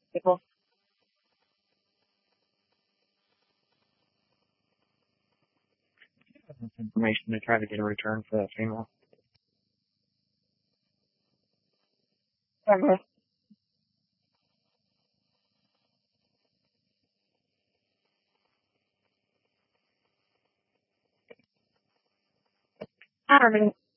People. Information to try to get a return for that female. Okay. I don't know.